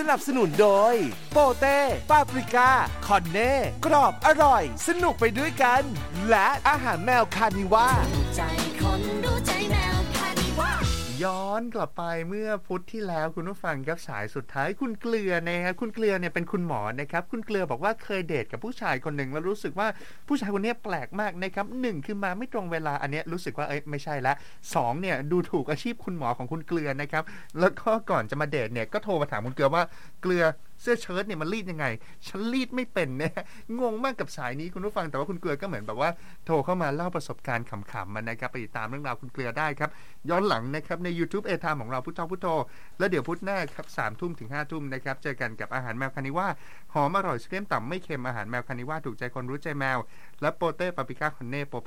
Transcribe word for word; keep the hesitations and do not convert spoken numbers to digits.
นับสนุนโดยโปเต้ปาปริก้าคอนเน่กรอบอร่อยสนุกไปด้วยกันและอาหารแมวคานิว่าใจคนรู้ใจแมวคานิว่าย้อนกลับไปเมื่อพุธที่แล้วคุณผู้ฟังครับสายสุดท้ายคุณเกลือนะครับคุณเกลือเนี่ยเป็นคุณหมอนะครับคุณเกลือบอกว่าเคยเดทกับผู้ชายคนหนึ่งแล้วรู้สึกว่าผู้ชายคนนี้แปลกมากนะครับหนึ่งคือมาไม่ตรงเวลาอันนี้รู้สึกว่าเอ้ยไม่ใช่ละสองเนี่ยดูถูกอาชีพคุณหมอของคุณเกลือนะครับแล้วก็ก่อนจะมาเดทเนี่ยก็โทรมาถามคุณเกลือว่าเกลือเสื้อเชิ้ตเนี่ยมันรีดยังไงฉันรีดไม่เป็นเนี่ยงงมากกับสายนี้คุณผู้ฟังแต่ว่าคุณเกลือก็เหมือนแบบว่าโทรเข้ามาเล่าประสบการณ์ขำๆมันนะครับไปติดตามเรื่องราวคุณเกลือได้ครับย้อนหลังนะครับใน YouTube เอ ที เอ เอ็ม ของเราพุทโธพุทโธแล้วเดี๋ยวพุธหน้าครับสามทุ่มถึงห้าทุ่มนะครับเจอกันกับอาหารแมวคานิว่าหอมอร่อยเค็มต่ำไม่เค็มอาหารแมวคานิว่าถูกใจคนรู้ใจแมวและโปเต้ปาปริก้าคอนเน่โป